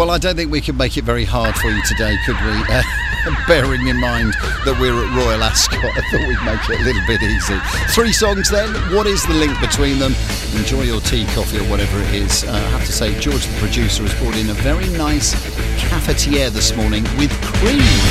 Well, I don't think we could make it very hard for you today, could we? Bearing in mind that we're at Royal Ascot, I thought we'd make it a little bit easy. 3 songs then. What is the link between them? Enjoy your tea, coffee or whatever it is. I have to say, George, the producer, has brought in a very nice cafetiere this morning with cream.